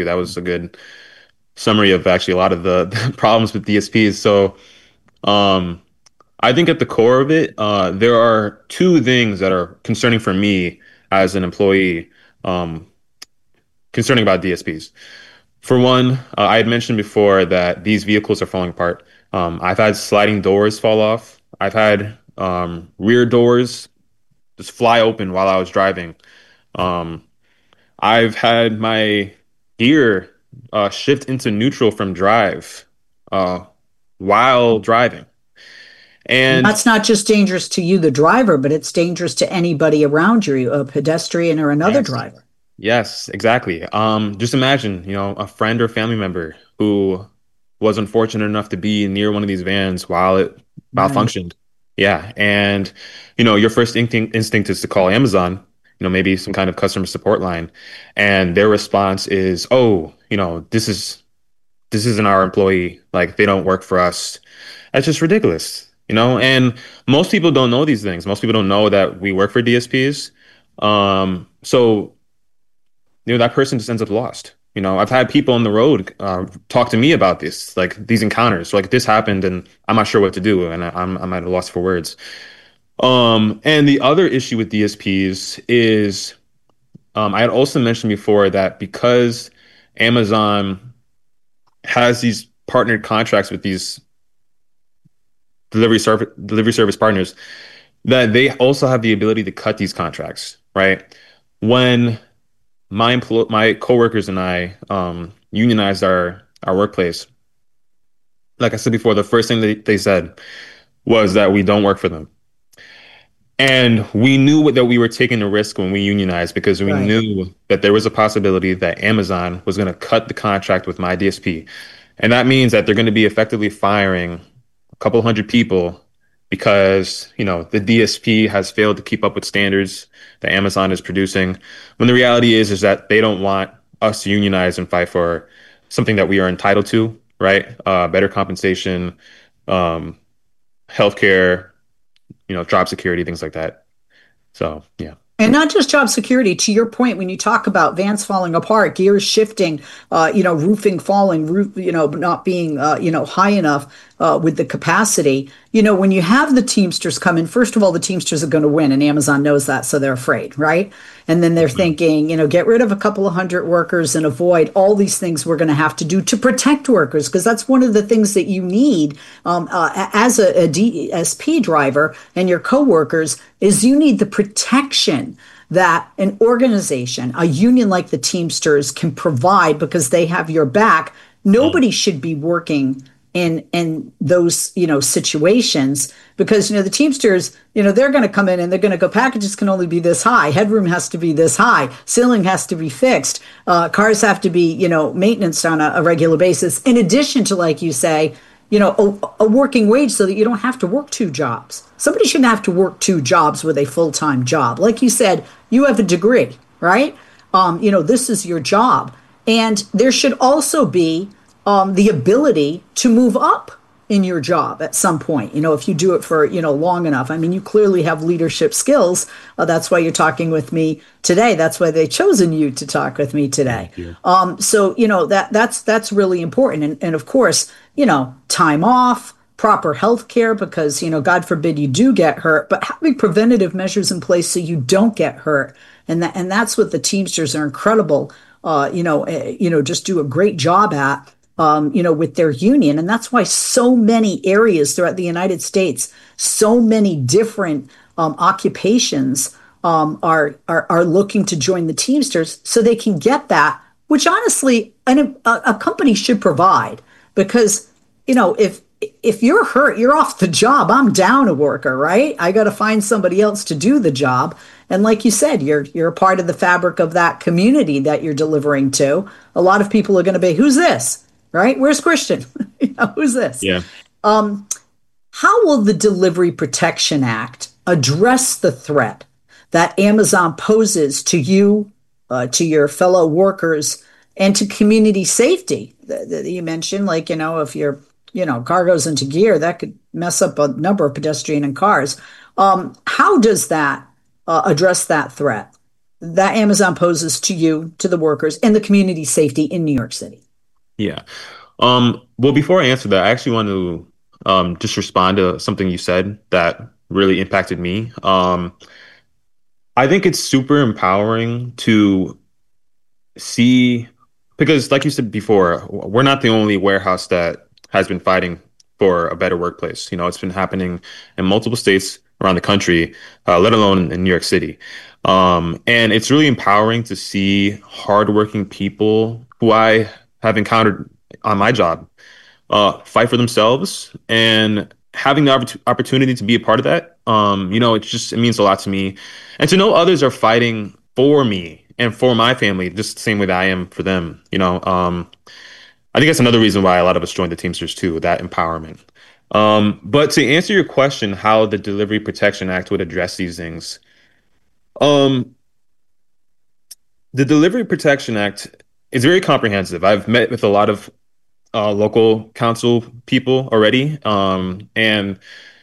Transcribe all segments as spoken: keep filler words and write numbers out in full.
That was a good summary of actually a lot of the, the problems with D S Ps. So, um, I think at the core of it, uh, there are two things that are concerning for me as an employee, um, concerning about D S Ps. For one, uh, I had mentioned before that these vehicles are falling apart. Um, I've had sliding doors fall off. I've had um, rear doors just fly open while I was driving. Um, I've had my gear uh, shift into neutral from drive uh, while driving. And And that's not just dangerous to you, the driver, but it's dangerous to anybody around you, a pedestrian or another yes, driver. yes, exactly. Um, just imagine, you know, a friend or family member who was unfortunate enough to be near one of these vans while it Right. malfunctioned. Yeah, and you know, your first instinct instinct is to call Amazon, you know, maybe some kind of customer support line, and their response is, "Oh, you know, this is this isn't our employee. Like they don't work for us." That's just ridiculous, you know? And most people don't know these things. Most people don't know that we work for D S Ps. Um, so you know, that person just ends up lost. You know, I've had people on the road uh, talk to me about this, like these encounters. So, like this happened, and I'm not sure what to do, and I, I'm I'm at a loss for words. Um, and the other issue with D S Ps is, um, I had also mentioned before that because Amazon has these partnered contracts with these delivery service delivery service partners, that they also have the ability to cut these contracts, right? When my employ my coworkers and I um, unionized our our workplace. Like I said before, the first thing they, they said was that we don't work for them. And we knew that we were taking a risk when we unionized because we Right. knew that there was a possibility that Amazon was going to cut the contract with my D S P. And that means that they're going to be effectively firing a couple hundred people because, you know, the D S P has failed to keep up with standards that Amazon is producing. When the reality is is that they don't want us to unionize and fight for something that we are entitled to, right? Uh, better compensation, um, healthcare, you know, job security, things like that. So yeah. And not just job security, to your point, when you talk about vans falling apart, gears shifting, uh, you know, roofing falling, roof, you know, not being, uh, you know, high enough uh, with the capacity. You know, when you have the Teamsters come in, first of all, the Teamsters are going to win, and Amazon knows that, so they're afraid, right? And then they're Mhm. thinking, you know, get rid of a couple of hundred workers and avoid all these things we're going to have to do to protect workers, because that's one of the things that you need um, uh, as a, a D S P driver and your coworkers is you need the protection that an organization, a union like the Teamsters, can provide because they have your back. Mhm. Nobody should be working in in those you know situations because you know the Teamsters, you know they're going to come in and they're going to go, packages can only be this high, headroom has to be this high, ceiling has to be fixed, uh, cars have to be you know maintenance on a, a regular basis, in addition to, like you say, you know a, a working wage so that you don't have to work two jobs. Somebody shouldn't have to work two jobs with a full-time job. Like you said, you have a degree, right? Um, you know this is your job, and there should also be um, the ability to move up in your job at some point, you know, if you do it for, you know, long enough. I mean, you clearly have leadership skills. Uh, that's why you're talking with me today. That's why they've chosen you to talk with me today. Thank you. Um, so, you know, that that's that's really important. And, and of course, you know, time off, proper health care, because, you know, God forbid you do get hurt, but having preventative measures in place so you don't get hurt. And that and that's what the Teamsters are incredible, uh, you know, uh, you know, just do a great job at um, you know, with their union. And that's why so many areas throughout the United States, so many different um, occupations um, are, are are looking to join the Teamsters so they can get that, which honestly, an, a, a company should provide. Because, you know, if if you're hurt, you're off the job. I'm down a worker, right? I got to find somebody else to do the job. And like you said, you're you're a part of the fabric of that community that you're delivering to. A lot of people are going to be, who's this? Right? Where's Christian? You know, who's this? Yeah. How will the Delivery Protection Act address the threat that Amazon poses to you, uh, to your fellow workers, and to community safety? That that you mentioned, like, you know, if your, you know, car goes into gear, that could mess up a number of pedestrian and cars. Um, how does that uh, address that threat? that Amazon poses to you, to the workers, and the community safety in New York City? Yeah. Um, well, before I answer that, I actually want to um, just respond to something you said that really impacted me. Um, I think it's super empowering to see, because like you said before, we're not the only warehouse that has been fighting for a better workplace. You know, it's been happening in multiple states around the country, uh, let alone in New York City. Um, and it's really empowering to see hardworking people who I have encountered on my job uh, fight for themselves, and having the oppor- opportunity to be a part of that. Um, you know, it just it means a lot to me, and to know others are fighting for me and for my family just the same way that I am for them. You know, um, I think that's another reason why a lot of us joined the Teamsters too, that empowerment. Um, but to answer your question, how the Delivery Protection Act would address these things, um, the Delivery Protection Act is very comprehensive. I've met with a lot of uh, local council people already, um, and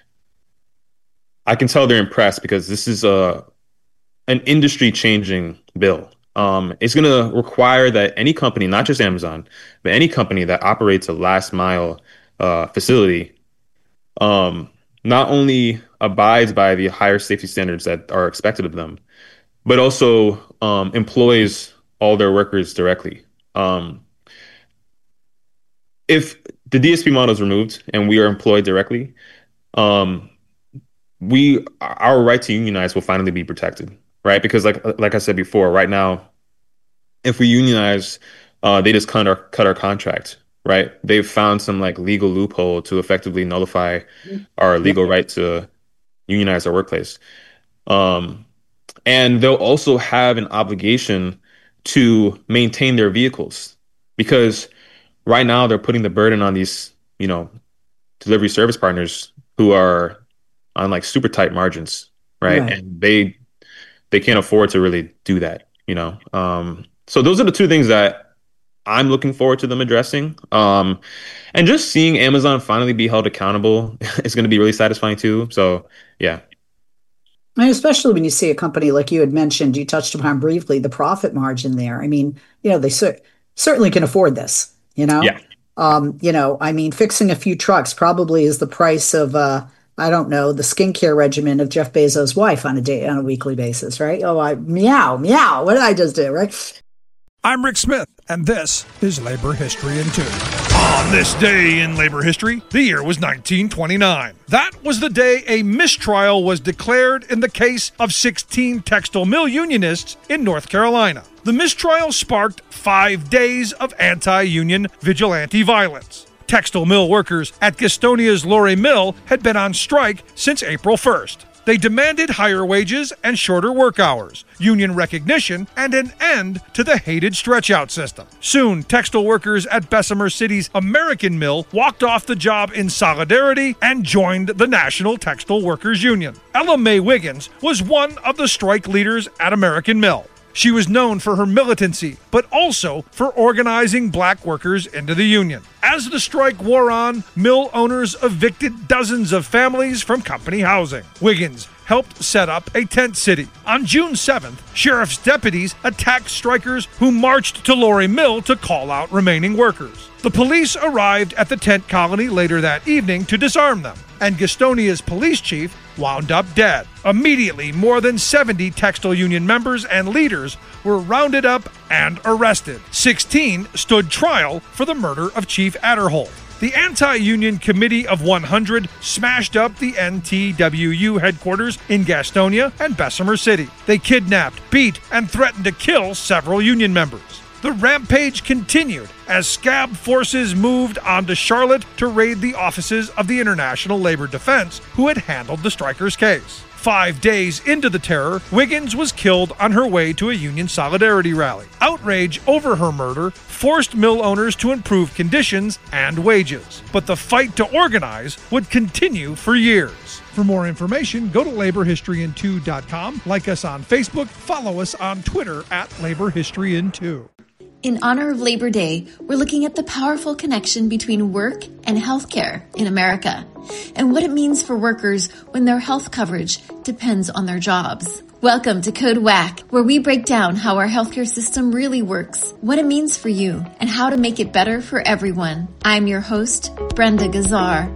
I can tell they're impressed because this is a an industry changing bill. Um, it's going to require that any company, not just Amazon, but any company that operates a last mile uh, facility, um, not only abides by the higher safety standards that are expected of them, but also um, employs all their workers directly. Um, if the D S P model is removed and we are employed directly, um, we our right to unionize will finally be protected, right? Because like like I said before, right now, if we unionize, uh, they just cut our cut our contract, right? They've found some like legal loophole to effectively nullify our Yep. legal right to unionize our workplace. Um, and they'll also have an obligation to maintain their vehicles, because right now they're putting the burden on these, you know, delivery service partners who are on like super tight margins, right? Right. And they they can't afford to really do that, you know. Um, so those are the two things that I'm looking forward to them addressing. Um, and just seeing Amazon finally be held accountable is going to be really satisfying too. So yeah, And especially when you see a company like you had mentioned, you touched upon briefly the profit margin there. I mean, you know, they cer certainly can afford this, you know? yeah, Um, you know, I mean, fixing a few trucks probably is the price of uh, I don't know, the skincare regimen of Jeff Bezos' wife on a day on a weekly basis, right? Oh, I meow, meow. What did I just do, right? I'm Rick Smith, and this is Labor History in Two. On this day in labor history, the year was nineteen twenty-nine. That was the day a mistrial was declared in the case of sixteen textile mill unionists in North Carolina. The mistrial sparked five days of anti-union vigilante violence. Textile mill workers at Gastonia's Lorry Mill had been on strike since April first. They demanded higher wages and shorter work hours, union recognition, and an end to the hated stretch-out system. Soon, textile workers at Bessemer City's American Mill walked off the job in solidarity and joined the National Textile Workers Union. Ella Mae Wiggins was one of the strike leaders at American Mill. She was known for her militancy, but also for organizing black workers into the union. As the strike wore on, mill owners evicted dozens of families from company housing. Wiggins helped set up a tent city. On June seventh, sheriff's deputies attacked strikers who marched to Lorry Mill to call out remaining workers. The police arrived at the tent colony later that evening to disarm them, and Gastonia's police chief wound up dead. Immediately, more than seventy textile union members and leaders were rounded up and arrested. sixteen stood trial for the murder of Chief Adderholt. The Anti-Union Committee of one hundred smashed up the N T W U headquarters in Gastonia and Bessemer City. They kidnapped, beat, and threatened to kill several union members. The rampage continued as scab forces moved onto Charlotte to raid the offices of the International Labor Defense, who had handled the strikers' case. Five days into the terror, Wiggins was killed on her way to a union solidarity rally. Outrage over her murder forced mill owners to improve conditions and wages, but the fight to organize would continue for years. For more information, go to labor history in two dot com, like us on Facebook, follow us on Twitter at Labor History in two. In honor of Labor Day, we're looking at the powerful connection between work and healthcare in America, and what it means for workers when their health coverage depends on their jobs. Welcome to Code Whack, where we break down how our healthcare system really works, what it means for you, and how to make it better for everyone. I'm your host, Brenda Gazzar.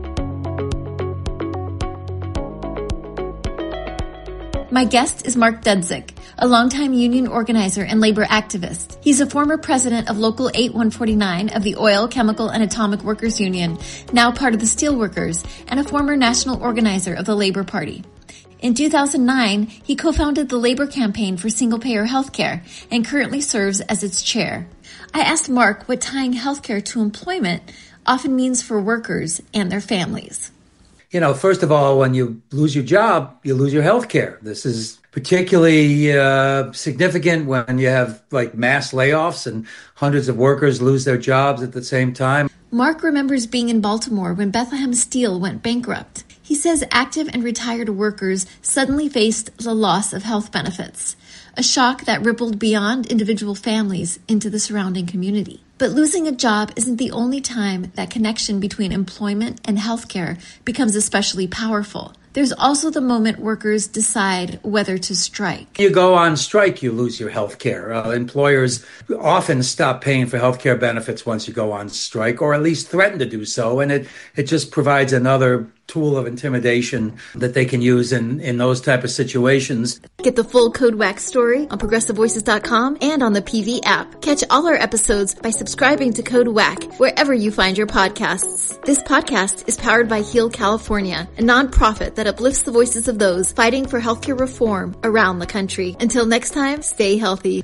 My guest is Mark Dudzik, a longtime union organizer and labor activist. He's a former president of Local eight one forty-nine of the Oil, Chemical, and Atomic Workers Union, now part of the Steelworkers, and a former national organizer of the Labor Party. In two thousand nine, he co-founded the Labor Campaign for Single-Payer Healthcare and currently serves as its chair. I asked Mark what tying healthcare to employment often means for workers and their families. You know, first of all, when you lose your job, you lose your health care. This is particularly uh, significant when you have like mass layoffs and hundreds of workers lose their jobs at the same time. Mark remembers being in Baltimore when Bethlehem Steel went bankrupt. He says active and retired workers suddenly faced the loss of health benefits, a shock that rippled beyond individual families into the surrounding community. But losing a job isn't the only time that connection between employment and healthcare becomes especially powerful. There's also the moment workers decide whether to strike. You go on strike, you lose your health care. Uh, employers often stop paying for health care benefits once you go on strike, or at least threaten to do so. And it, it just provides another tool of intimidation that they can use in, in those type of situations. Get the full Code Whack story on progressive voices dot com and on the P V app. Catch all our episodes by subscribing to Code Whack wherever you find your podcasts. This podcast is powered by Heal California, a nonprofit that uplifts the voices of those fighting for healthcare reform around the country. Until next time, stay healthy.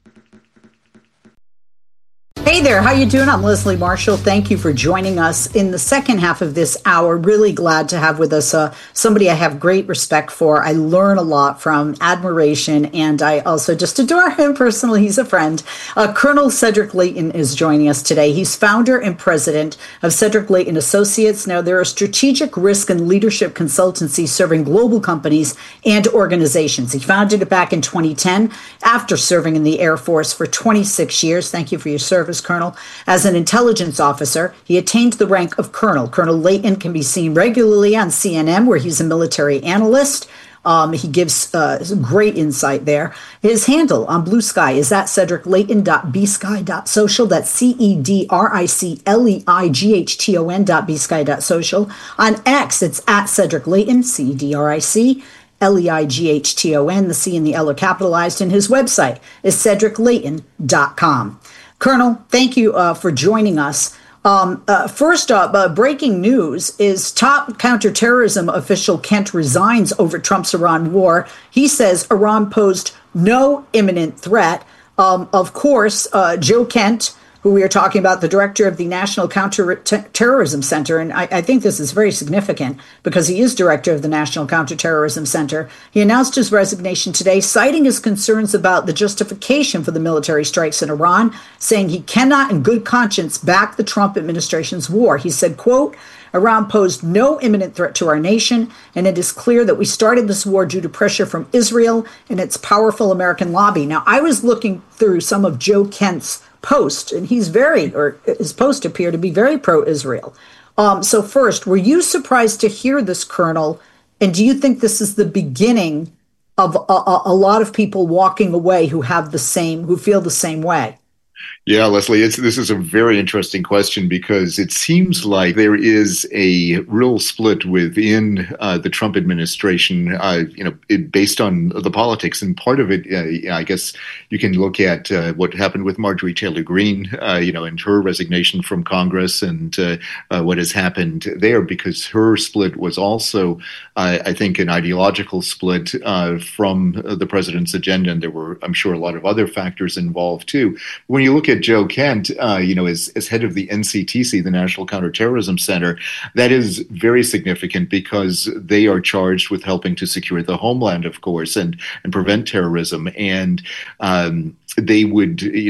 Hey there, how you doing? I'm Leslie Marshall. Thank you for joining us in the second half of this hour. Really glad to have with us uh, somebody I have great respect for. I learn a lot from, admiration, and I also just adore him personally. He's a friend. Uh, Colonel Cedric Leighton is joining us today. He's founder and president of Cedric Leighton Associates. Now, they're a strategic risk and leadership consultancy serving global companies and organizations. He founded it back in twenty ten after serving in the Air Force for twenty-six years. Thank you for your service, Colonel. As an intelligence officer, he attained the rank of Colonel. Colonel Leighton can be seen regularly on C N N, where he's a military analyst. Um, he gives uh, great insight there. His handle on Blue Sky is at cedric leighton dot b sky dot social. That's C E D R I C L E I G H T O N dot b sky dot social. On X, it's at Cedric Leighton, C E D R I C L E I G H T O N. The C and the L are capitalized, and his website is cedric leighton dot com. Colonel, thank you uh, for joining us. Um, uh, first up, uh, breaking news is top counterterrorism official Kent resigns over Trump's Iran war. He says Iran posed no imminent threat. Um, of course, uh, Joe Kent, who we are talking about, the director of the National Counterterrorism Center, and I, I think this is very significant because he is director of the National Counterterrorism Center. He announced his resignation today, citing his concerns about the justification for the military strikes in Iran, saying he cannot in good conscience back the Trump administration's war. He said, quote, Iran posed no imminent threat to our nation, and it is clear that we started this war due to pressure from Israel and its powerful American lobby. Now, I was looking through some of Joe Kent's post, and he's very, or his posts appear to be very pro-Israel. Um, so first, were you surprised to hear this, Colonel? And do you think this is the beginning of a, a, a lot of people walking away who have the same, who feel the same way? Yeah, Leslie, it's, this is a very interesting question because it seems like there is a real split within uh, the Trump administration, uh, you know, it, based on the politics. And part of it, uh, I guess you can look at uh, what happened with Marjorie Taylor Greene, uh, you know, and her resignation from Congress and uh, uh, what has happened there, because her split was also, uh, I think, an ideological split uh, from the president's agenda. And there were, I'm sure, a lot of other factors involved, too. When you look at Joe Kent, uh, you know, as, as head of the N C T C, the National Counterterrorism Center, that is very significant because they are charged with helping to secure the homeland, of course, and, and prevent terrorism. And um, they would, you know,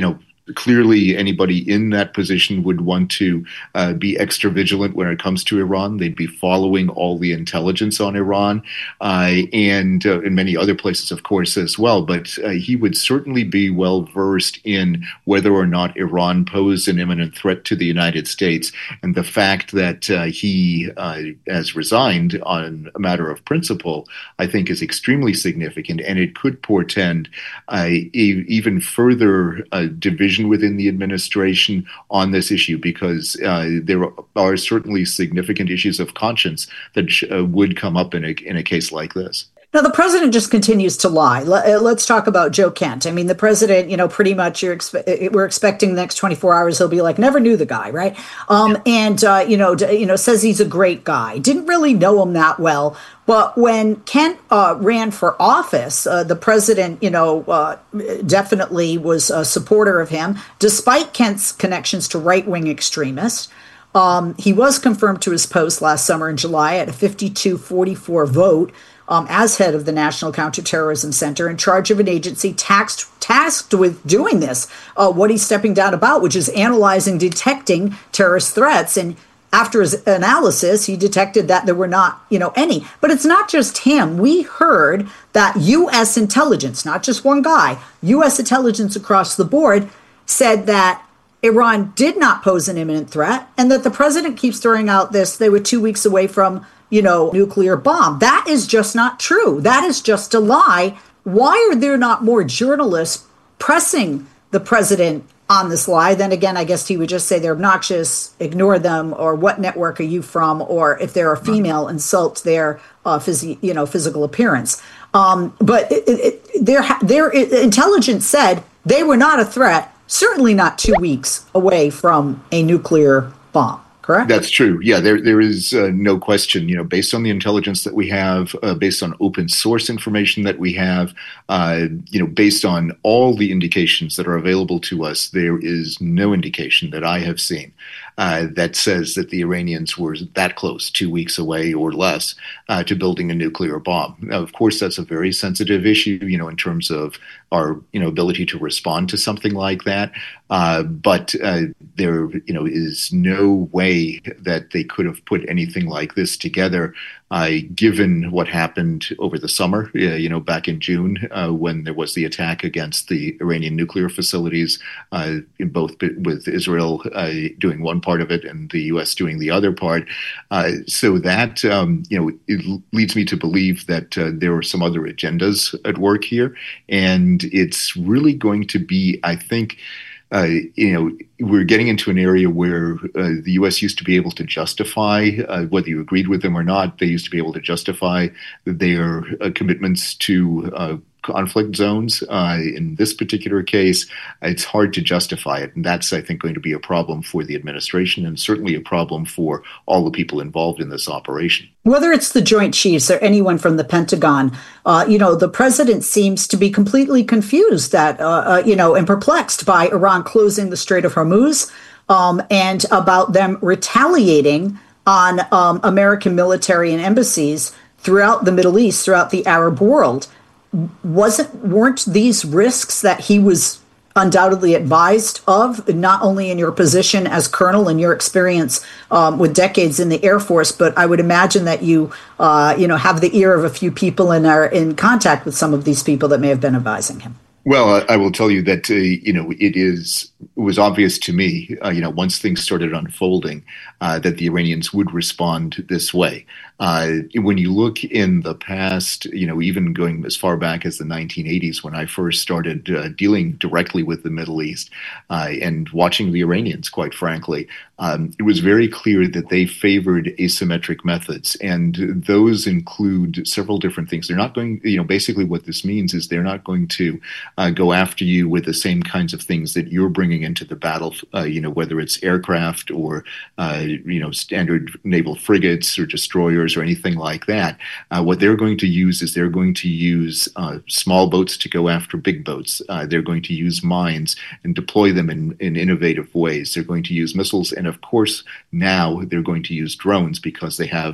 clearly, anybody in that position would want to uh, be extra vigilant when it comes to Iran. They'd be following all the intelligence on Iran uh, and uh, in many other places, of course, as well. But uh, he would certainly be well versed in whether or not Iran posed an imminent threat to the United States. And the fact that uh, he uh, has resigned on a matter of principle, I think, is extremely significant, and it could portend uh, e- even further uh, division within the administration on this issue, because uh, there are certainly significant issues of conscience that uh, would come up in a in a case like this. Now, the president just continues to lie. Let's talk about Joe Kent. I mean, the president, you know, pretty much you're expe- we're expecting the next twenty-four hours he'll be like, never knew the guy, right? Um, and, uh, you know, d- you know, says he's a great guy. Didn't really know him that well. But when Kent uh, ran for office, uh, the president, you know, uh, definitely was a supporter of him, despite Kent's connections to right-wing extremists. Um, he was confirmed to his post last summer in July at a fifty-two forty-four vote. Um, as head of the National Counterterrorism Center, in charge of an agency taxed, tasked with doing this, uh, what he's stepping down about, which is analyzing, detecting terrorist threats. And after his analysis, he detected that there were not, you know, any. But it's not just him. We heard that U S intelligence, not just one guy, U S intelligence across the board said that Iran did not pose an imminent threat, and that the president keeps throwing out this, they were two weeks away from, you know, nuclear bomb. That is just not true. That is just a lie. Why are there not more journalists pressing the president on this lie? Then again, I guess he would just say they're obnoxious, ignore them, or what network are you from, or if they're a female, insult their uh, phys- you know, physical appearance. Um, but it, it, it, their, their intelligence said they were not a threat, certainly not two weeks away from a nuclear bomb. Correct? That's true. Yeah, there there is uh, no question. You know, based on the intelligence that we have, uh, based on open source information that we have, uh, you know, based on all the indications that are available to us, there is no indication that I have seen uh, that says that the Iranians were that close, two weeks away or less, uh, to building a nuclear bomb. Now, of course, that's a very sensitive issue, you know, in terms of our, you know, ability to respond to something like that. Uh, but uh, there, you know, is no way that they could have put anything like this together, uh, given what happened over the summer, uh, you know, back in June, uh, when there was the attack against the Iranian nuclear facilities, uh, in both with Israel uh, doing one part of it and the U S doing the other part. Uh, so that, um, you know, it leads me to believe that uh, there are some other agendas at work here. And it's really going to be, I think, Uh, you know, we're getting into an area where uh, the U S used to be able to justify, uh, whether you agreed with them or not, they used to be able to justify their uh, commitments to uh, conflict zones. Uh, in this particular case, it's hard to justify it. And that's, I think, going to be a problem for the administration and certainly a problem for all the people involved in this operation. Whether it's the Joint Chiefs or anyone from the Pentagon, uh, you know, the president seems to be completely confused that, uh, uh, you know, and perplexed by Iran closing the Strait of Hormuz um, and about them retaliating on um, American military and embassies throughout the Middle East, throughout the Arab world. Wasn't weren't these risks that he was undoubtedly advised of, not only in your position as colonel and your experience um, with decades in the Air Force, but I would imagine that you uh, you know have the ear of a few people and are in contact with some of these people that may have been advising him. Well, I will tell you that, uh, you know, it is it was obvious to me, uh, you know, once things started unfolding, uh, that the Iranians would respond this way. Uh, when you look in the past, you know, even going as far back as the nineteen eighties, when I first started uh, dealing directly with the Middle East uh, and watching the Iranians, quite frankly, um, it was very clear that they favored asymmetric methods. And those include several different things. They're not going, you know, basically what this means is they're not going to uh, go after you with the same kinds of things that you're bringing into the battle, uh, you know, whether it's aircraft or, uh, you know, standard naval frigates or destroyers or anything like that. Uh, what they're going to use is they're going to use uh, small boats to go after big boats. Uh, they're going to use mines and deploy them in, in innovative ways. They're going to use missiles. And of course, now they're going to use drones because they have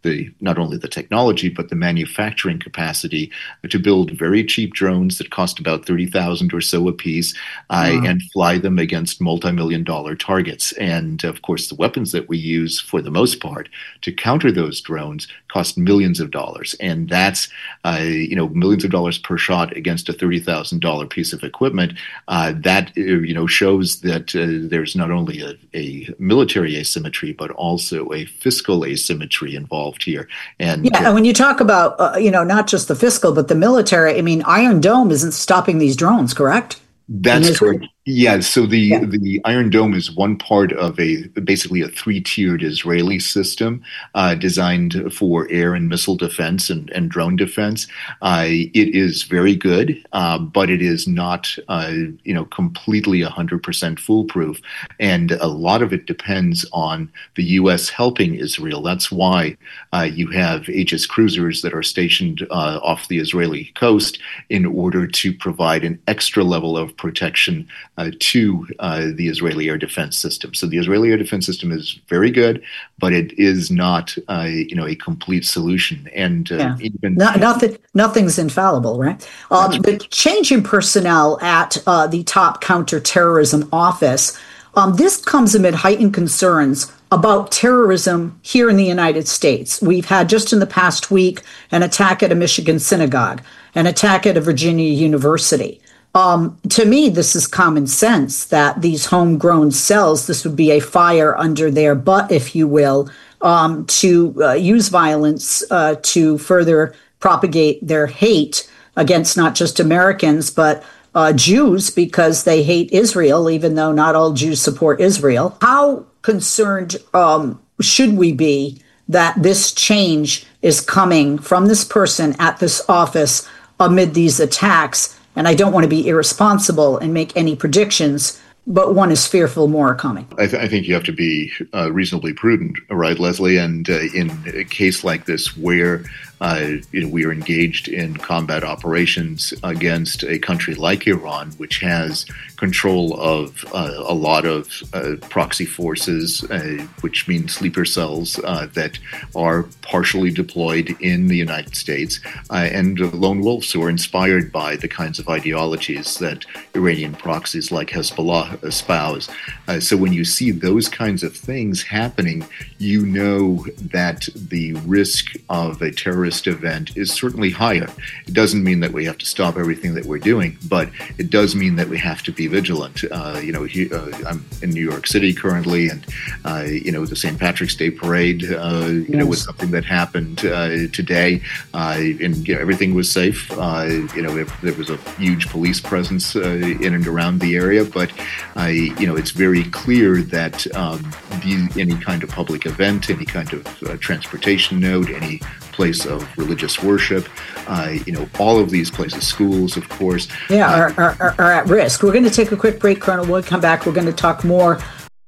the not only the technology, but the manufacturing capacity to build very cheap drones that cost about thirty thousand dollars or so a piece uh, wow. and fly them against multi-million dollar targets. And of course, the weapons that we use for the most part to counter those drones cost millions of dollars. And that's, uh, you know, millions of dollars per shot against a thirty thousand dollars piece of equipment. Uh, that, you know, shows that uh, there's not only a, a military asymmetry, but also a fiscal asymmetry involved here. And yeah, uh, and when you talk about, uh, you know, not just the fiscal, but the military, I mean, Iron Dome isn't stopping these drones, correct? That's correct. Yeah, so the, yeah. the Iron Dome is one part of a basically a three-tiered Israeli system uh, designed for air and missile defense and, and drone defense. Uh, it is very good, uh, but it is not, uh, you know, completely one hundred percent foolproof. And a lot of it depends on the U S helping Israel. That's why uh, you have H S cruisers that are stationed uh, off the Israeli coast in order to provide an extra level of protection Uh, to uh, the Israeli air defense system. So the Israeli air defense system is very good, but it is not, uh, you know, a complete solution. And uh, yeah. even no, nothing, nothing's infallible, right? Um, right. The change in personnel at uh, the top counterterrorism office. Um, this comes amid heightened concerns about terrorism here in the United States. We've had just in the past week an attack at a Michigan synagogue, an attack at a Virginia university. Um, to me, this is common sense that these homegrown cells, this would be a fire under their butt, if you will, um, to uh, use violence uh, to further propagate their hate against not just Americans, but uh, Jews, because they hate Israel, even though not all Jews support Israel. How concerned um, should we be that this change is coming from this person at this office amid these attacks? And I don't want to be irresponsible and make any predictions, but one is fearful more are coming. I, th- I think you have to be uh, reasonably prudent, right, Leslie? And uh, in a case like this where uh, you know, we are engaged in combat operations against a country like Iran, which has control of uh, a lot of uh, proxy forces, uh, which means sleeper cells uh, that are partially deployed in the United States, uh, and lone wolves who are inspired by the kinds of ideologies that Iranian proxies like Hezbollah espouse. Uh, so when you see those kinds of things happening, you know that the risk of a terrorist event is certainly higher. It doesn't mean that we have to stop everything that we're doing, but it does mean that we have to be vigilant. Uh, you know, he, uh, I'm in New York City currently, and uh, you know, the Saint Patrick's Day parade, uh, you yes. know, was something that happened uh, today, uh, and you know, everything was safe. Uh, you know, if there was a huge police presence uh, in and around the area, but uh, you know, it's very clear that um, the, any kind of public event, any kind of uh, transportation node, any place of religious worship, uh, you know, all of these places, schools, of course. Yeah, uh, are, are, are at risk. We're going to take a quick break, Colonel. We'll come back. We're going to talk more.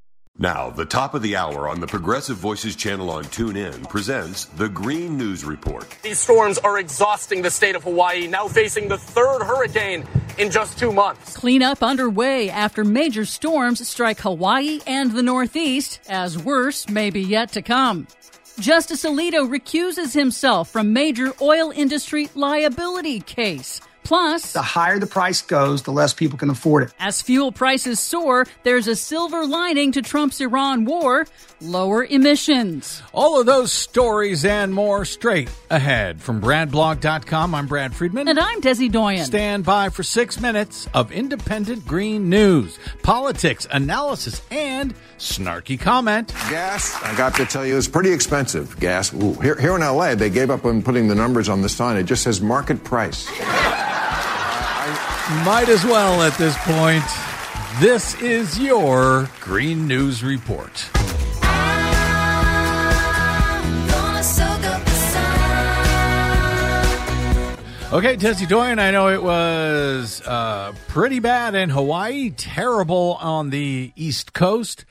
Now, the top of the hour on the Progressive Voices channel on TuneIn presents the Green News Report. These storms are exhausting the state of Hawaii, now facing the third hurricane in just two months. Cleanup underway after major storms strike Hawaii and the Northeast, as worse may be yet to come. Justice Alito recuses himself from major oil industry liability case. Plus, the higher the price goes, the less people can afford it. As fuel prices soar, there's a silver lining to Trump's Iran war: lower emissions. All of those stories and more straight ahead. From Brad Blog dot com, I'm Brad Friedman. And I'm Desi Doyen. Stand by for six minutes of independent green news, politics, analysis, and snarky comment. Gas, I got to tell you, is pretty expensive. Gas. Ooh, here, here in L A, they gave up on putting the numbers on the sign. It just says market price. Might as well at this point. This is your Green News Report. Okay, Desi Doyen, I know it was uh, pretty bad in Hawaii, terrible on the East Coast.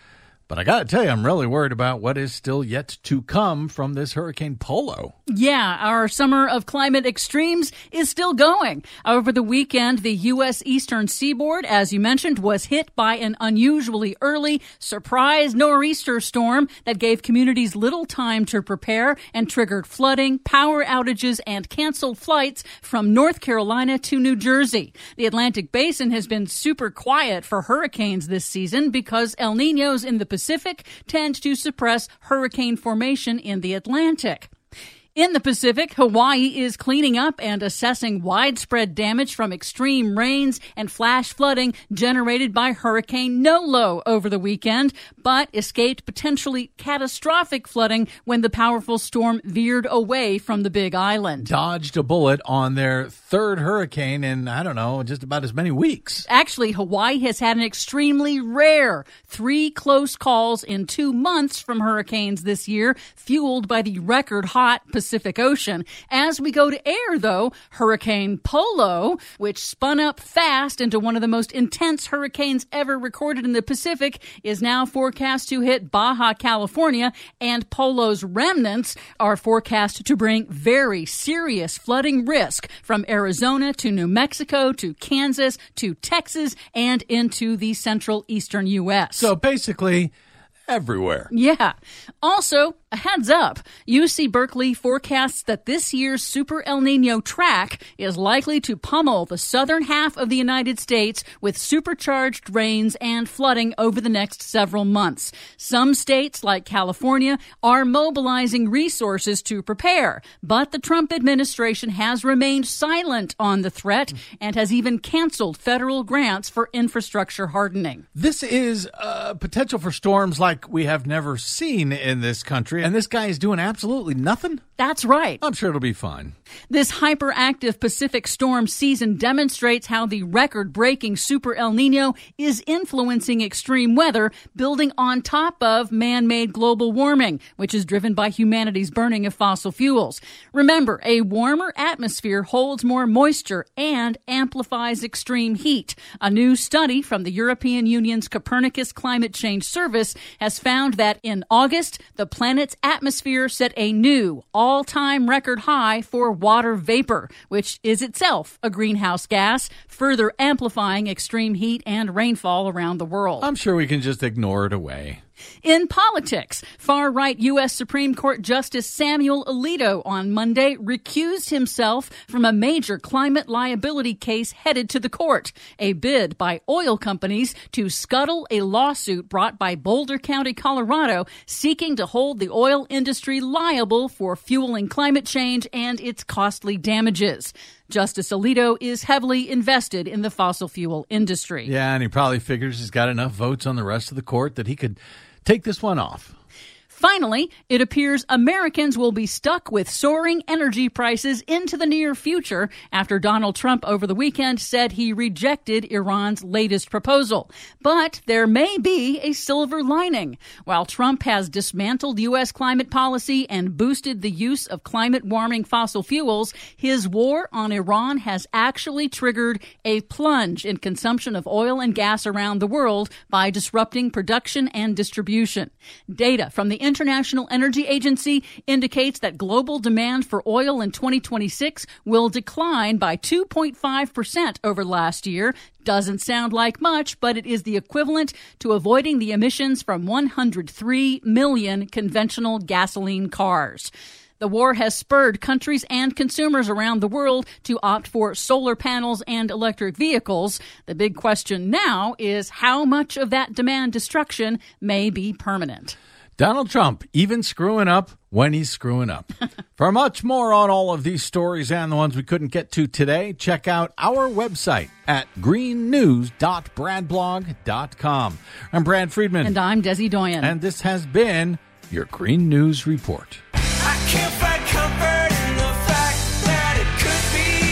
But I got to tell you, I'm really worried about what is still yet to come from this Hurricane Polo. Yeah, our summer of climate extremes is still going. Over the weekend, the U S eastern seaboard, as you mentioned, was hit by an unusually early surprise nor'easter storm that gave communities little time to prepare and triggered flooding, power outages, and canceled flights from North Carolina to New Jersey. The Atlantic Basin has been super quiet for hurricanes this season because El Niños in the Pacific tend to suppress hurricane formation in the Atlantic. In the Pacific, Hawaii is cleaning up and assessing widespread damage from extreme rains and flash flooding generated by Hurricane Nolo over the weekend, but escaped potentially catastrophic flooding when the powerful storm veered away from the Big Island. Dodged a bullet on their third hurricane in, I don't know, just about as many weeks. Actually, Hawaii has had an extremely rare three close calls in two months from hurricanes this year, fueled by the record-hot Pacific Pacific Ocean. As we go to air, though, Hurricane Polo, which spun up fast into one of the most intense hurricanes ever recorded in the Pacific, is now forecast to hit Baja California, and Polo's remnants are forecast to bring very serious flooding risk from Arizona to New Mexico to Kansas to Texas and into the central eastern U S. So basically, everywhere. Yeah. Also, a heads up, U C Berkeley forecasts that this year's Super El Nino track is likely to pummel the southern half of the United States with supercharged rains and flooding over the next several months. Some states, like California, are mobilizing resources to prepare, but the Trump administration has remained silent on the threat and has even canceled federal grants for infrastructure hardening. This is uh, potential for storms like we have never seen in this country, and this guy is doing absolutely nothing? That's right. I'm sure it'll be fine. This hyperactive Pacific storm season demonstrates how the record-breaking Super El Nino is influencing extreme weather, building on top of man-made global warming, which is driven by humanity's burning of fossil fuels. Remember, a warmer atmosphere holds more moisture and amplifies extreme heat. A new study from the European Union's Copernicus Climate Change Service has found that in August, the planet's atmosphere set a new all-time record high for water vapor, which is itself a greenhouse gas, further amplifying extreme heat and rainfall around the world. I'm sure we can just ignore it away. In politics, far-right U S Supreme Court Justice Samuel Alito on Monday recused himself from a major climate liability case headed to the court, a bid by oil companies to scuttle a lawsuit brought by Boulder County, Colorado, seeking to hold the oil industry liable for fueling climate change and its costly damages. Justice Alito is heavily invested in the fossil fuel industry. Yeah, and he probably figures he's got enough votes on the rest of the court that he could take this one off. Finally, it appears Americans will be stuck with soaring energy prices into the near future after Donald Trump over the weekend said he rejected Iran's latest proposal. But there may be a silver lining. While Trump has dismantled U S climate policy and boosted the use of climate-warming fossil fuels, his war on Iran has actually triggered a plunge in consumption of oil and gas around the world by disrupting production and distribution. Data from the International Energy Agency indicates that global demand for oil in twenty twenty-six will decline by two point five percent over last year. Doesn't sound like much, but it is the equivalent to avoiding the emissions from one hundred three million conventional gasoline cars. The war has spurred countries and consumers around the world to opt for solar panels and electric vehicles. The big question now is how much of that demand destruction may be permanent. Donald Trump even screwing up when he's screwing up. For much more on all of these stories and the ones we couldn't get to today, check out our website at green news dot brad blog dot com. I'm Brad Friedman. And I'm Desi Doyen. And this has been your Green News Report. I can't find comfort in the fact that it could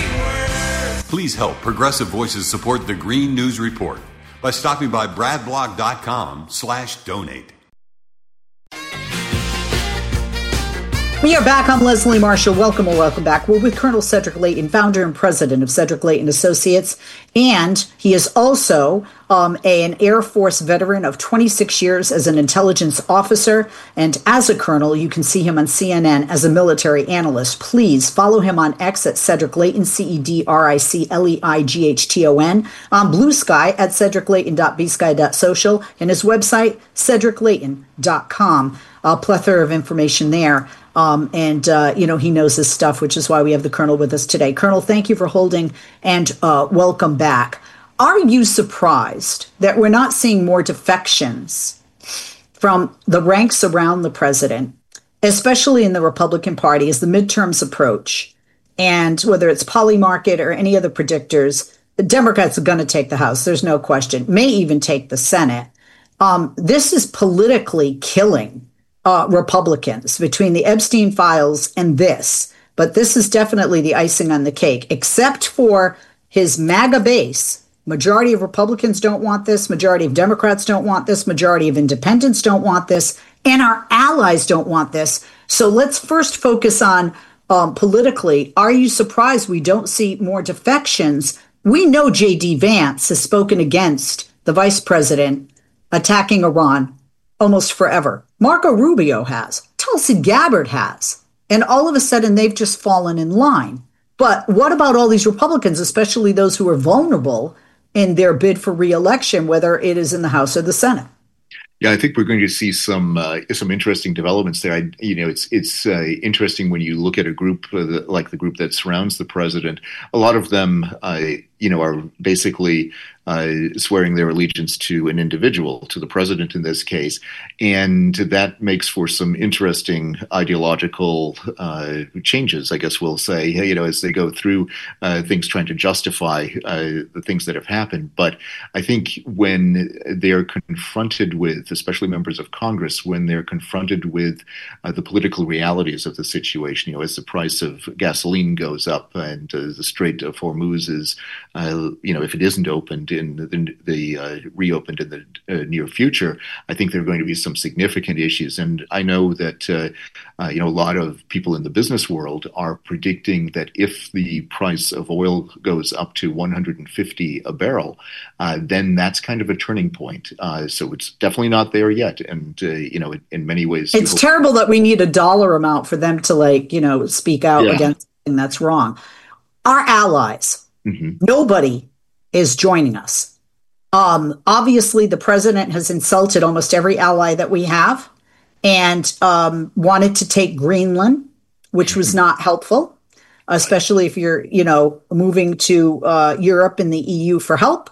be worse. Please help Progressive Voices support the Green News Report by stopping by bradblog dot com slash donate. We are back. I'm Leslie Marshall. Welcome or welcome back. We're with Colonel Cedric Leighton, founder and president of Cedric Leighton Associates, and he is also um, a, an Air Force veteran of twenty-six years as an intelligence officer. And as a colonel, you can see him on C N N as a military analyst. Please follow him on X at Cedric Leighton, C E D R I C L E I G H T O N, on Blue Sky at cedric leighton dot b sky dot social, and his website, cedric leighton dot com. A plethora of information there. Um, and, uh, you know, he knows his stuff, which is why we have the Colonel with us today. Colonel, thank you for holding, and uh, welcome back. Are you surprised that we're not seeing more defections from the ranks around the president, especially in the Republican Party, as the midterms approach? And whether it's Polymarket or any other predictors, the Democrats are going to take the House. There's no question. May even take the Senate. Um, this is politically killing Uh, Republicans between the Epstein files and this. But this is definitely the icing on the cake, except for his MAGA base. Majority of Republicans don't want this. Majority of Democrats don't want this. Majority of independents don't want this. And our allies don't want this. So let's first focus on um, politically. Are you surprised we don't see more defections? We know J D Vance has spoken against the vice president attacking Iran almost forever. Marco Rubio has. Tulsi Gabbard has. And all of a sudden, they've just fallen in line. But what about all these Republicans, especially those who are vulnerable in their bid for re-election, whether it is in the House or the Senate? Yeah, I think we're going to see some uh, some interesting developments there. I, you know, it's it's uh, interesting when you look at a group uh, like the group that surrounds the president. A lot of them, uh, you know, are basically uh, swearing their allegiance to an individual, to the president in this case, and that makes for some interesting ideological uh, changes, I guess we'll say. You know, as they go through uh, things, trying to justify uh, the things that have happened. But I think when they're confronted with, especially members of Congress, when they're confronted with uh, the political realities of the situation, you know, as the price of gasoline goes up and uh, the Strait of Hormuz is, uh, you know, if it isn't opened in the, the uh, reopened in the uh, near future, I think there are going to be some significant issues. And I know that, uh, uh, you know, a lot of people in the business world are predicting that if the price of oil goes up to one hundred fifty a barrel, uh, then that's kind of a turning point. Uh, so it's definitely not there yet. And, uh, you know, in, in many ways, it's terrible that we need a dollar amount for them to, like, you know, speak out Yeah. against something that's wrong. Our allies, mm-hmm. nobody is joining us. Um, obviously, the president has insulted almost every ally that we have and um, wanted to take Greenland, which was not helpful, especially if you're, you know, moving to uh, Europe and the E U for help.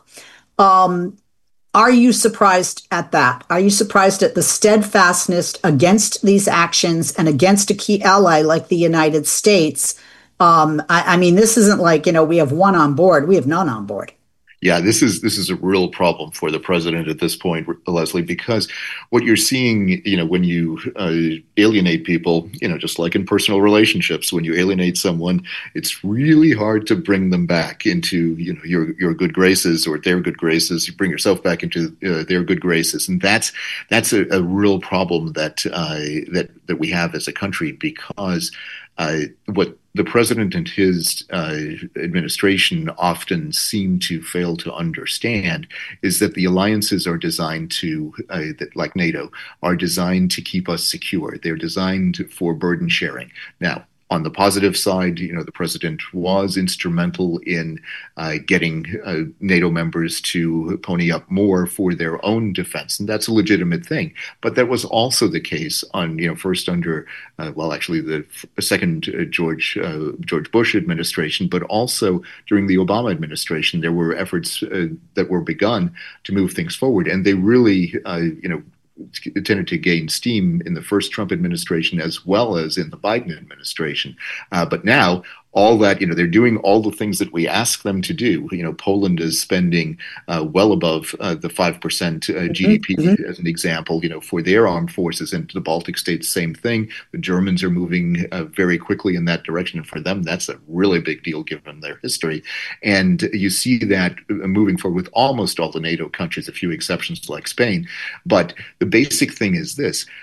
Um, Are you surprised at that? Are you surprised at the steadfastness against these actions and against a key ally like the United States? Um, I, I mean, this isn't like, you know, we have one on board. We have none on board. Yeah, this is this is a real problem for the president at this point, Leslie, because what you're seeing, you know, when you uh, alienate people, you know, just like in personal relationships, when you alienate someone, it's really hard to bring them back into, you know, your your good graces or their good graces. You bring yourself back into uh, their good graces, and that's that's a, a real problem that uh, that that we have as a country, because uh, what the president and his uh, administration often seem to fail to understand is that the alliances are designed to, uh, that, like NATO, are designed to keep us secure. They're designed for burden sharing. Now, on the positive side, you know, the president was instrumental in uh, getting uh, NATO members to pony up more for their own defense, and that's a legitimate thing. But that was also the case on, you know, first under, uh, well, actually the second uh, George uh, George Bush administration, but also during the Obama administration, there were efforts uh, that were begun to move things forward, and they really, uh, you know. tended to gain steam in the first Trump administration as well as in the Biden administration. Uh, but now all that, you know, they're doing all the things that we ask them to do. You know, Poland is spending uh, well above uh, the five percent uh, G D P, mm-hmm. as an example, you know, for their armed forces. And the Baltic states, same thing. The Germans are moving uh, very quickly in that direction. And for them, that's a really big deal given their history. And you see that moving forward with almost all the NATO countries, a few exceptions like Spain. But the basic thing is this.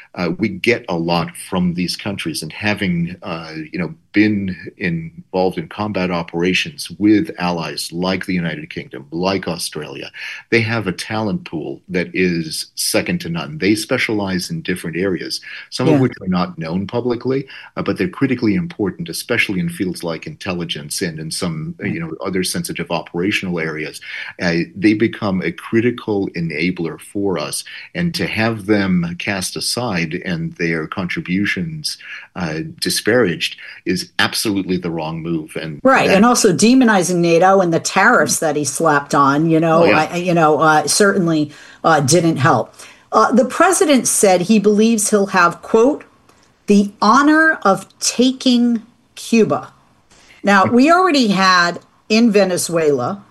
uh, we get a lot from these countries. And having, uh, you know, been involved in combat operations with allies like the United Kingdom, like Australia, they have a talent pool that is second to none. They specialize in different areas, some Yeah. of which are not known publicly, uh, but they're critically important, especially in fields like intelligence and in some, uh, you know, other sensitive operational areas. Uh, they become a critical enabler for us, and to have them cast aside and their contributions uh, disparaged is absolutely the wrong move. And Right, that- and also demonizing NATO and the tariffs that he slapped on, you know, Oh, yeah. I, you know, uh, certainly uh, didn't help. Uh, the president said he believes he'll have, quote, the honor of taking Cuba. Now, we already had in Venezuela,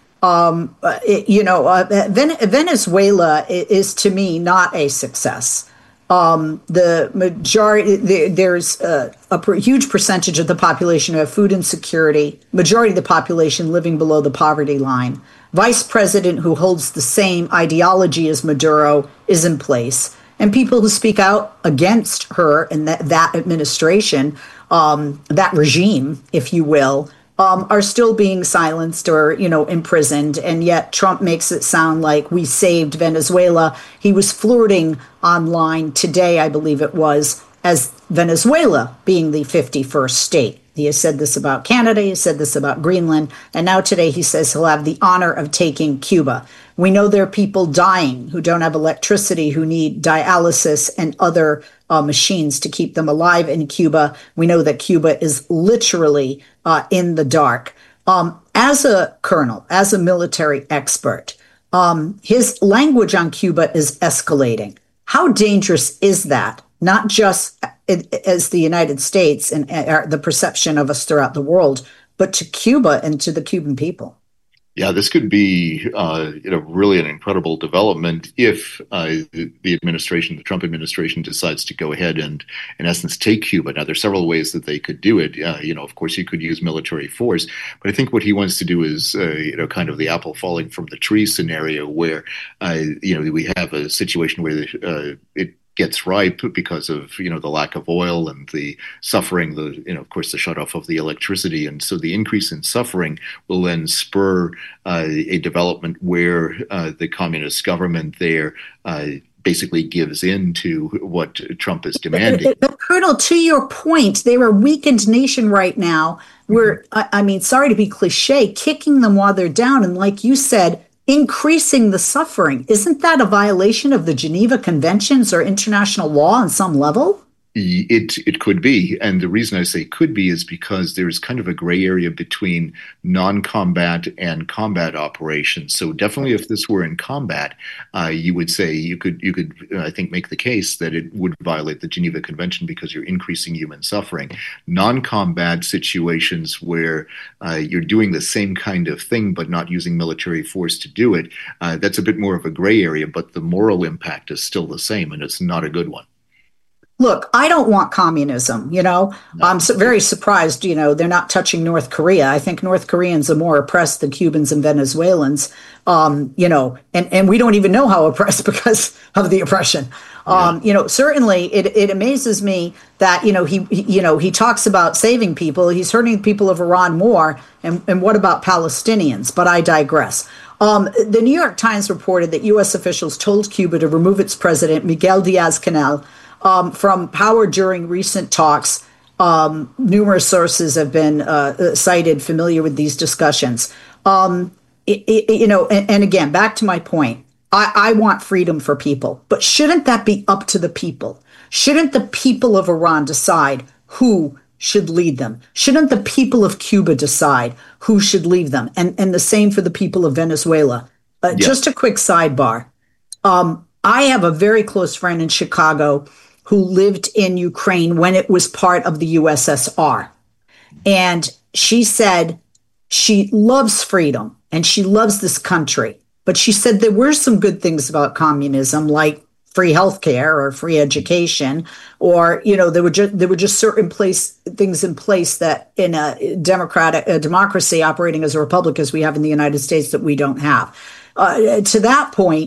um, uh, it, you know, uh, Ven- Venezuela i- is to me not a success. Um, the majority, the, there's a, a per, huge percentage of the population who have food insecurity, majority of the population living below the poverty line. Vice president who holds the same ideology as Maduro is in place. And people who speak out against her and that, that administration, um, that regime, if you will, um, are still being silenced or, you know, imprisoned. And yet Trump makes it sound like we saved Venezuela. He was flirting online today, I believe it was, as Venezuela being the fifty-first state. He has said this about Canada, he has said this about Greenland, and now today he says he'll have the honor of taking Cuba. We know there are people dying who don't have electricity, who need dialysis and other uh, machines to keep them alive in Cuba. We know that Cuba is literally uh, in the dark. Um, as a colonel, as a military expert, um, his language on Cuba is escalating. How dangerous is that? Not just as the United States and uh, the perception of us throughout the world, but to Cuba and to the Cuban people. Yeah, this could be, uh, you know, really an incredible development if uh, the administration, the Trump administration, decides to go ahead and, in essence, take Cuba. Now, there's several ways that they could do it. Uh, you know, of course, you could use military force, but I think what he wants to do is, uh, you know, kind of the apple falling from the tree scenario, where, uh, you know, we have a situation where uh, it gets ripe because of, you know, the lack of oil and the suffering, the, you know, of course, the shutoff of the electricity. And so the increase in suffering will then spur uh, a development where uh, the communist government there uh, basically gives in to what Trump is demanding. But, but Colonel, to your point, they're a weakened nation right now. We're, I, I mean, sorry to be cliche, kicking them while they're down. And like you said, increasing the suffering. Isn't that a violation of the Geneva Conventions or international law on some level? It it could be. And the reason I say could be is because there's kind of a gray area between non-combat and combat operations. So definitely if this were in combat, uh, you would say you could, you could uh, I think, make the case that it would violate the Geneva Convention because you're increasing human suffering. Non-combat situations where uh, you're doing the same kind of thing but not using military force to do it, uh, that's a bit more of a gray area, but the moral impact is still the same, and it's not a good one. Look, I don't want communism, you know. No. I'm so very surprised, you know, they're not touching North Korea. I think North Koreans are more oppressed than Cubans and Venezuelans, um, you know, and, and we don't even know how oppressed because of the oppression. Um, yeah. You know, certainly it, it amazes me that, you know, he, he, you know, he talks about saving people. He's hurting the people of Iran more. And, and what about Palestinians? But I digress. Um, the New York Times reported that U S officials told Cuba to remove its president, Miguel Diaz-Canel, Um, from power during recent talks. Um, numerous sources have been uh, cited familiar with these discussions. Um, it, it, you know, and, and again, back to my point, I, I want freedom for people, but shouldn't that be up to the people? Shouldn't the people of Iran decide who should lead them? Shouldn't the people of Cuba decide who should lead them? And, and the same for the people of Venezuela. Uh, yeah. Just a quick sidebar. Um, I have a very close friend in Chicago who lived in Ukraine when it was part of the U S S R. And she said she loves freedom and she loves this country. But she said there were some good things about communism, like free healthcare or free education, or, you know, there were just there were just certain place things in place that in a democratic a democracy operating as a republic as we have in the United States that we don't have. Uh, to that point,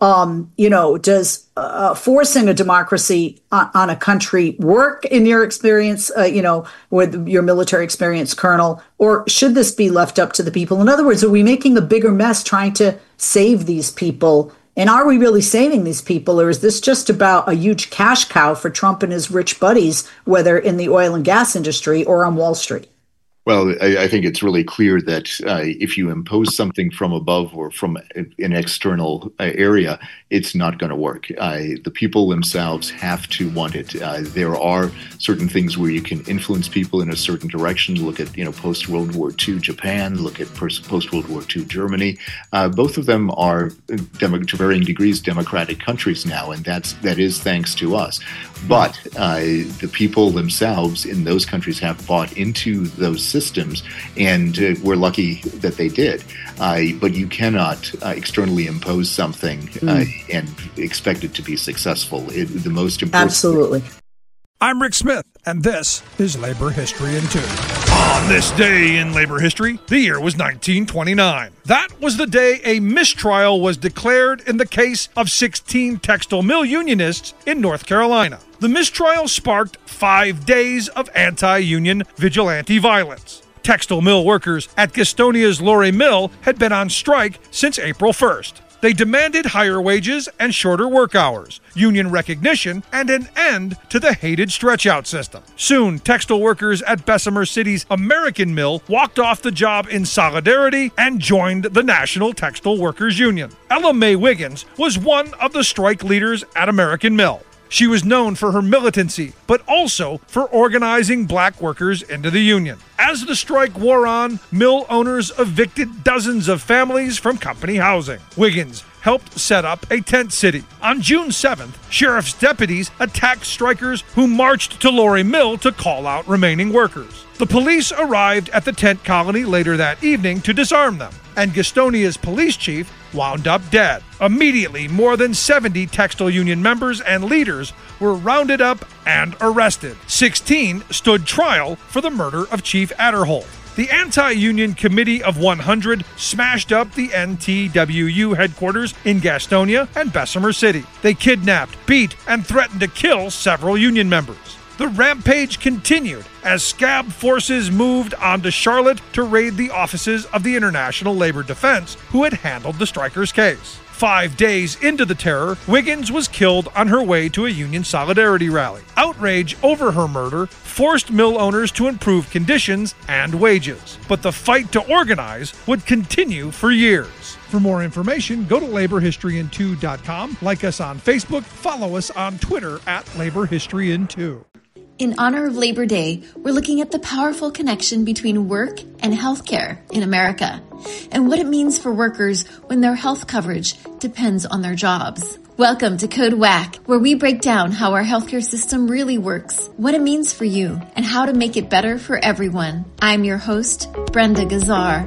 Um, you know, does uh, forcing a democracy on, on a country work in your experience, uh, you know, with your military experience, Colonel, or should this be left up to the people? In other words, are we making a bigger mess trying to save these people? And are we really saving these people, or is this just about a huge cash cow for Trump and his rich buddies, whether in the oil and gas industry or on Wall Street? Well, I, I think it's really clear that uh, if you impose something from above or from an external uh, area, it's not going to work. Uh, the people themselves have to want it. Uh, there are certain things where you can influence people in a certain direction. Look at, you know, post-World War Two Japan. Look at post-World War Two Germany. Uh, both of them are, demo- to varying degrees, democratic countries now, and that's that is thanks to us. But uh, the people themselves in those countries have bought into those systems, and uh, we're lucky that they did. Uh, but you cannot uh, externally impose something uh, mm. and expect it to be successful. It, the most important. Absolutely. I'm Rick Smith, and this is Labor History in Two. On this day in labor history, the year was nineteen twenty-nine. That was the day a mistrial was declared in the case of sixteen textile mill unionists in North Carolina. The mistrial sparked five days of anti-union vigilante violence. Textile mill workers at Gastonia's Lorry Mill had been on strike since April first. They demanded higher wages and shorter work hours, union recognition, and an end to the hated stretch-out system. Soon, textile workers at Bessemer City's American Mill walked off the job in solidarity and joined the National Textile Workers Union. Ella Mae Wiggins was one of the strike leaders at American Mill. She was known for her militancy, but also for organizing black workers into the union. As the strike wore on, mill owners evicted dozens of families from company housing. Wiggins helped set up a tent city. On June seventh, sheriff's deputies attacked strikers who marched to Lorry Mill to call out remaining workers. The police arrived at the tent colony later that evening to disarm them, and Gastonia's police chief wound up dead. Immediately, more than seventy textile union members and leaders were rounded up and arrested. sixteen stood trial for the murder of Chief Adderholt. The Anti-Union Committee of one hundred smashed up the N T W U headquarters in Gastonia and Bessemer City. They kidnapped, beat, and threatened to kill several union members. The rampage continued as scab forces moved onto Charlotte to raid the offices of the International Labor Defense, who had handled the strikers' case. Five days into the terror, Wiggins was killed on her way to a union solidarity rally. Outrage over her murder forced mill owners to improve conditions and wages. But the fight to organize would continue for years. For more information, go to labor history in two dot com, like us on Facebook, follow us on Twitter at Labor History in two. In honor of Labor Day, we're looking at the powerful connection between work and healthcare in America, and what it means for workers when their health coverage depends on their jobs. Welcome to Code Whack, where we break down how our healthcare system really works, what it means for you, and how to make it better for everyone. I'm your host, Brenda Gazzar.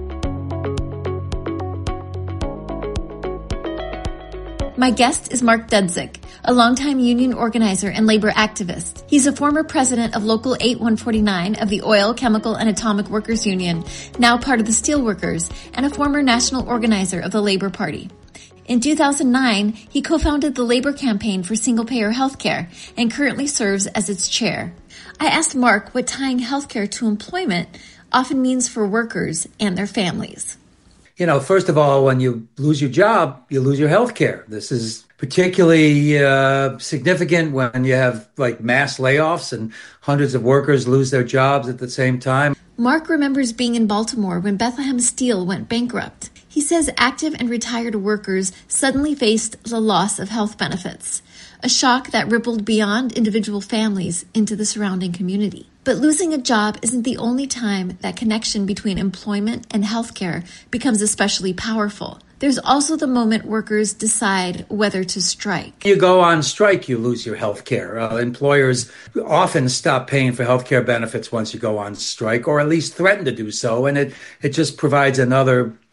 My guest is Mark Dudzik, a longtime union organizer and labor activist. He's a former president of Local eight one forty-nine of the Oil, Chemical, and Atomic Workers Union, now part of the Steelworkers, and a former national organizer of the Labor Party. In two thousand nine, he co-founded the Labor Campaign for Single-Payer Healthcare and currently serves as its chair. I asked Mark what tying healthcare to employment often means for workers and their families. You know, first of all, when you lose your job, you lose your health care. This is particularly uh, significant when you have like mass layoffs and hundreds of workers lose their jobs at the same time. Mark remembers being in Baltimore when Bethlehem Steel went bankrupt. He says active and retired workers suddenly faced the loss of health benefits, a shock that rippled beyond individual families into the surrounding community. But losing a job isn't the only time that connection between employment and healthcare becomes especially powerful. There's also the moment workers decide whether to strike. You go on strike, you lose your health care. Uh, employers often stop paying for health care benefits once you go on strike, or at least threaten to do so, and it, it just provides another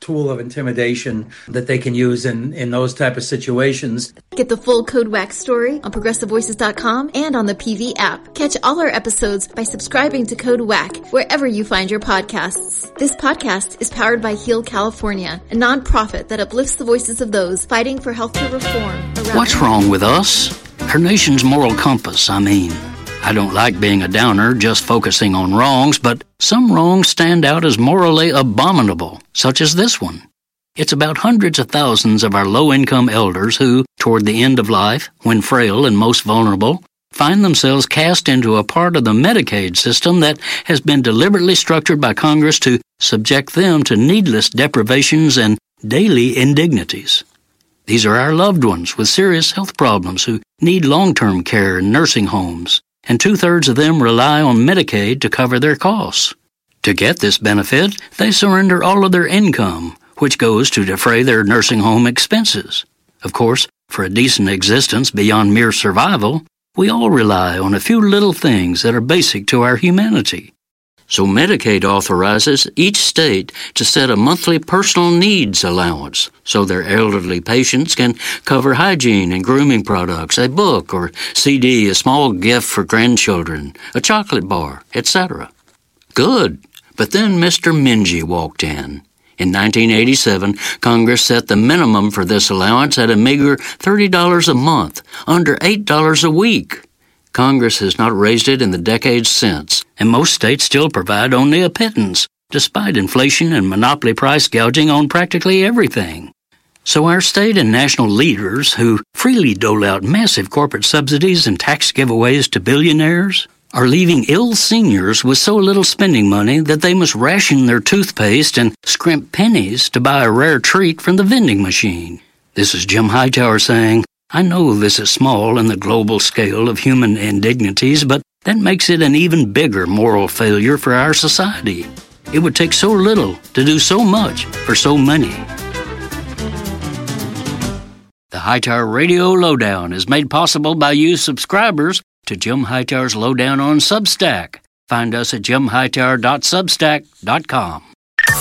tool of intimidation that they can use in, in those type of situations. Get the full Code W A C story on progressive voices dot com and on the P V app. Catch all our episodes by subscribing to Code W A C wherever you find your podcasts. This podcast is powered by Heal California, a nonprofit that uplifts the voices of those fighting for healthcare reform around. What's wrong with us? Our nation's moral compass, I mean. I don't like being a downer, just focusing on wrongs, but some wrongs stand out as morally abominable, such as this one. It's about hundreds of thousands of our low-income elders who, toward the end of life, when frail and most vulnerable, find themselves cast into a part of the Medicaid system that has been deliberately structured by Congress to subject them to needless deprivations and daily indignities. These are our loved ones with serious health problems who need long-term care in nursing homes, and two-thirds of them rely on Medicaid to cover their costs. To get this benefit, they surrender all of their income, which goes to defray their nursing home expenses. Of course, for a decent existence beyond mere survival, we all rely on a few little things that are basic to our humanity. So Medicaid authorizes each state to set a monthly personal needs allowance so their elderly patients can cover hygiene and grooming products, a book or C D, a small gift for grandchildren, a chocolate bar, et cetera. Good. But then Mister Mingy walked in. In nineteen eighty-seven, Congress set the minimum for this allowance at a meager thirty dollars a month, under eight dollars a week. Congress has not raised it in the decades since, and most states still provide only a pittance, despite inflation and monopoly price gouging on practically everything. So our state and national leaders, who freely dole out massive corporate subsidies and tax giveaways to billionaires, are leaving ill seniors with so little spending money that they must ration their toothpaste and scrimp pennies to buy a rare treat from the vending machine. This is Jim Hightower saying, I know this is small in the global scale of human indignities, but that makes it an even bigger moral failure for our society. It would take so little to do so much for so many. The Hightower Radio Lowdown is made possible by you subscribers to Jim Hightower's Lowdown on Substack. Find us at jim hightower dot substack dot com.